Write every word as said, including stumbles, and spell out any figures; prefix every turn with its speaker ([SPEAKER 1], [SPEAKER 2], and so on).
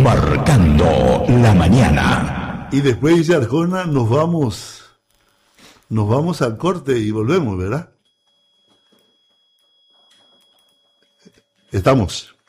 [SPEAKER 1] Marcando la mañana.
[SPEAKER 2] Y después dice Arjona, nos vamos, nos vamos al corte y volvemos, ¿verdad? Estamos.